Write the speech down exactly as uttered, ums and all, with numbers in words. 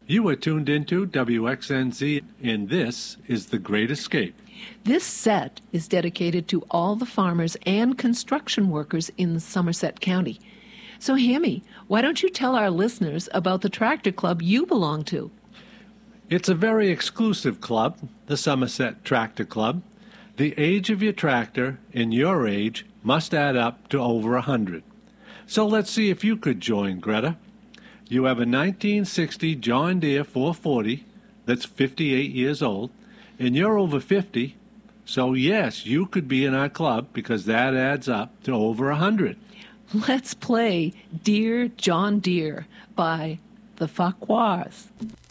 You are tuned into W X N Z, and this is The Great Escape. This set is dedicated to all the farmers and construction workers in Somerset County. So, Hammy, why don't you tell our listeners about the tractor club you belong to? It's a very exclusive club, the Somerset Tractor Club. The age of your tractor and your age must add up to over a hundred. So let's see if you could join, Greta. You have a nineteen sixty John Deere four forty that's fifty-eight years old, and you're over fifty, so yes, you could be in our club because that adds up to over a hundred. Let's play Dear John Deere by the Farquhars.